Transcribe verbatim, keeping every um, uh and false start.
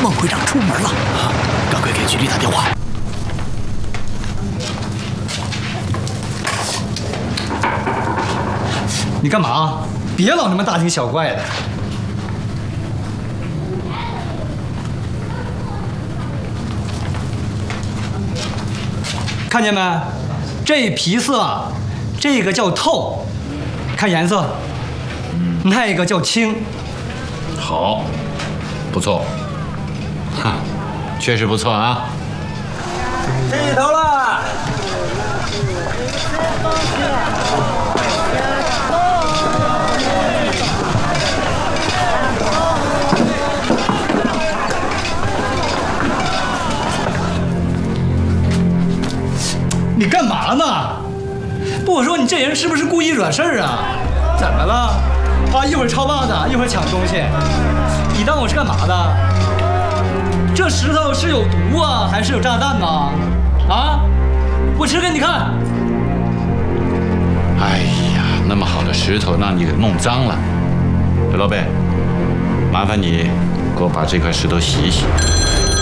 孟会长出门了， 赶快给局里打电话。 你干嘛？别老那么大惊小怪的。看见没？这皮色，这个叫透，看颜色，那个叫青。 好，不错，哈，确实不错啊。 这头了。你干嘛呢？不，我说你这人是不是故意惹事儿啊？怎么了？啊，一会儿抄报的，一会儿抢东西，你当我是干嘛的？这石头是有毒啊，还是有炸弹呢？啊，我吃给你看。 哎呀，那么好的石头让你给弄脏了。刘老板，麻烦你给我把这块石头洗一洗。